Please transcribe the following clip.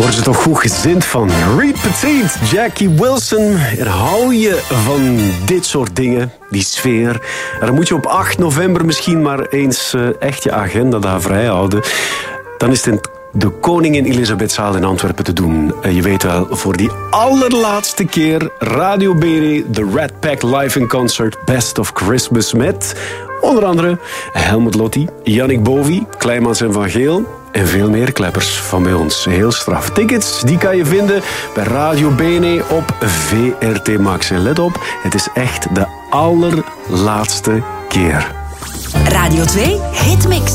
Worden ze toch goed gezind van Reed Petit, Jackie Wilson. En hou je van dit soort dingen, die sfeer? En dan moet je op 8 november misschien maar eens echt je agenda daar vrij houden. Dan is het in de Koningin Elisabethzaal in Antwerpen te doen. Je weet wel, voor die allerlaatste keer Radio BRE, de Red Pack Live in Concert Best of Christmas met onder andere Helmut Lotti, Yannick Bovie, Kleimans en Van Geel en veel meer kleppers van bij ons. Heel straf. Tickets, die kan je vinden bij Radio BNE op VRT Max. En let op, het is echt de allerlaatste keer. Radio 2 Hitmix.